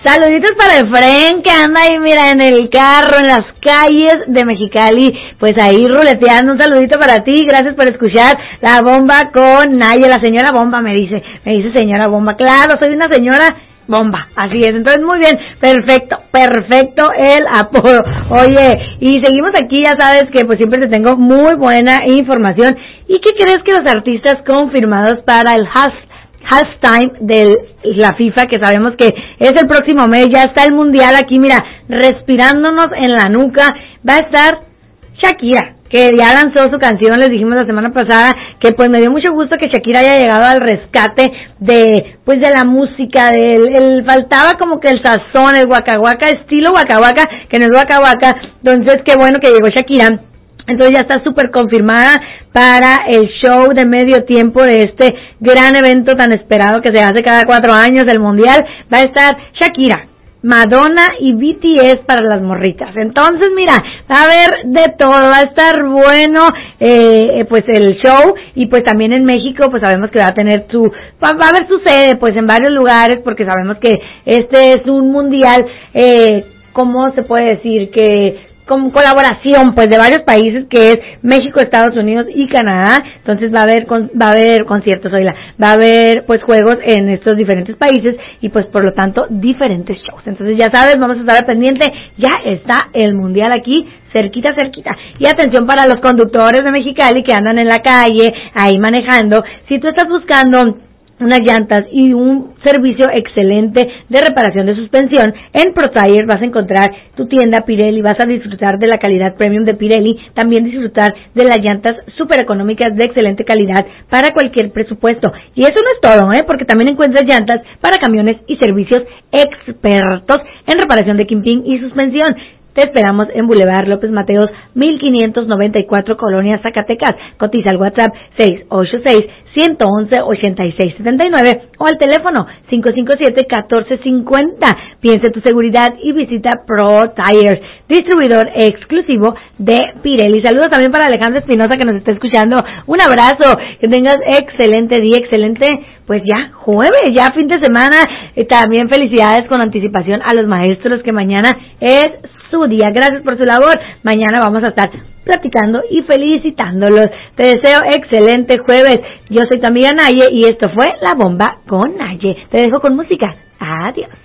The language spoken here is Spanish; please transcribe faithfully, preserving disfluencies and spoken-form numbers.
Saluditos para Efren, que anda ahí, mira, en el carro, en las calles de Mexicali, pues ahí ruleteando. Un saludito para ti, gracias por escuchar La Bomba con Naye. La señora Bomba me dice, me dice señora Bomba, claro, soy una señora Bomba, así es. Entonces, muy bien, perfecto, perfecto el apodo. Oye, y seguimos aquí, ya sabes que pues siempre te tengo muy buena información. ¿Y qué crees que los artistas confirmados para el has halftime de la FIFA, que sabemos que es el próximo mes, ya está el mundial aquí, mira, respirándonos en la nuca, va a estar Shakira, que ya lanzó su canción, les dijimos la semana pasada, que pues me dio mucho gusto que Shakira haya llegado al rescate de, pues de la música, del, el, faltaba como que el sazón, el guacahuaca, estilo guacahuaca, que no es guacahuaca, entonces qué bueno que llegó Shakira. Entonces ya está súper confirmada para el show de medio tiempo de este gran evento tan esperado que se hace cada cuatro años, el mundial. Va a estar Shakira, Madonna y B T S para las morritas. Entonces, mira, va a haber de todo, va a estar bueno eh, pues el show. Y pues también en México pues sabemos que va a tener su, va, va a haber su sede pues en varios lugares, porque sabemos que este es un mundial, eh, ¿cómo se puede decir? Que con colaboración pues de varios países, que es México, Estados Unidos y Canadá. Entonces va a haber con, va a haber conciertos, oíla, va a haber pues juegos en estos diferentes países y pues por lo tanto diferentes shows. Entonces ya sabes, vamos a estar al pendiente, ya está el mundial aquí cerquita, cerquita. Y atención para los conductores de Mexicali que andan en la calle ahí manejando, si tú estás buscando unas llantas y un servicio excelente de reparación de suspensión, en ProTire vas a encontrar tu tienda Pirelli, vas a disfrutar de la calidad premium de Pirelli, también disfrutar de las llantas súper económicas de excelente calidad para cualquier presupuesto. Y eso no es todo, ¿eh? Porque también encuentras llantas para camiones y servicios expertos en reparación de quimpín y suspensión. Te esperamos en Boulevard López Mateos, mil quinientos noventa y cuatro, Colonia Zacatecas. Cotiza al WhatsApp seis ocho seis, uno uno uno, ocho seis siete nueve o al teléfono cinco cinco siete, uno cuatro cinco cero. Piensa en tu seguridad y visita Pro Tires, distribuidor exclusivo de Pirelli. Saludos también para Alejandro Espinosa, que nos está escuchando. Un abrazo, que tengas excelente día, excelente, pues ya jueves, ya fin de semana. Eh, también felicidades con anticipación a los maestros, que mañana es su día. Gracias por su labor. Mañana vamos a estar platicando y felicitándolos. Te deseo excelente jueves. Yo soy tu amiga Naye y esto fue La Bomba con Naye. Te dejo con música. Adiós.